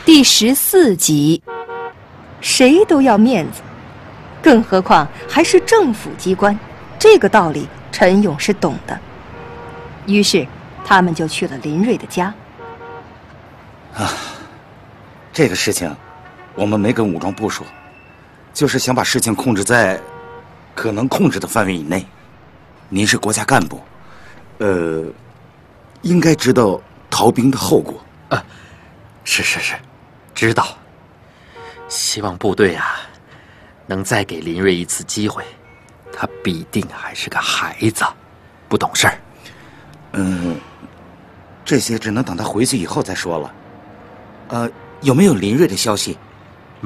第14集，谁都要面子，更何况还是政府机关，这个道理陈勇是懂的。于是他们就去了林瑞的家。 这个事情我们没跟武装部说，就是想把事情控制在可能控制的范围以内。您是国家干部，应该知道逃兵的后果。 是，知道。希望部队能再给林瑞一次机会，他必定还是个孩子，不懂事儿。 这些只能等他回去以后再说了。有没有林瑞的消息？